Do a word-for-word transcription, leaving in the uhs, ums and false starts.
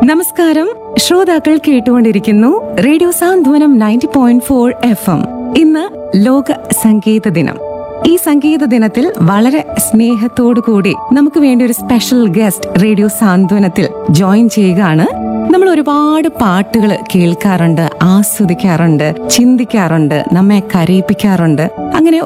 നമസ്കാരം. ശ്രോതാക്കൾ കേട്ടുകൊണ്ടിരിക്കുന്നു റേഡിയോ സാന്ത്വനം ninety point four F M. ഇന്ന് ലോക സംഗീത ദിനം. ഈ സംഗീത ദിനത്തിൽ വളരെ സ്നേഹത്തോടു കൂടി നമുക്ക് വേണ്ടി ഒരു സ്പെഷ്യൽ ഗസ്റ്റ് റേഡിയോ സാന്ത്വനത്തിൽ ജോയിൻ ചെയ്യുകയാണ്. നമ്മൾ ഒരുപാട് പാട്ടുകൾ കേൾക്കാറുണ്ട്, ആസ്വദിക്കാറുണ്ട്, ചിന്തിക്കാറുണ്ട്, നമ്മെ കരയിപ്പിക്കാറുണ്ട്. അങ്ങനെ